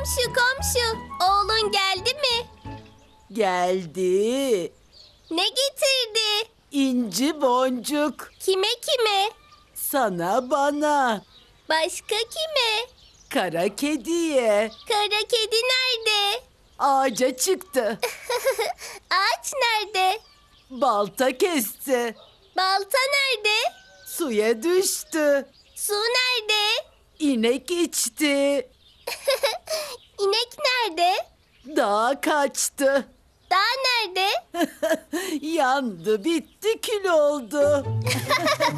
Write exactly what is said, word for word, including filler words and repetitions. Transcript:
Komşu komşu, oğlun geldi mi? Geldi. Ne getirdi? İnci boncuk. Kime kime? Sana bana. Başka kime? Kara kediye. Kara kedi nerede? Ağaca çıktı. Ağaç nerede? Balta kesti. Balta nerede? Suya düştü. Su nerede? İnek içti. İnek nerede? Dağa kaçtı. Dağ nerede? Yandı, bitti, kül oldu.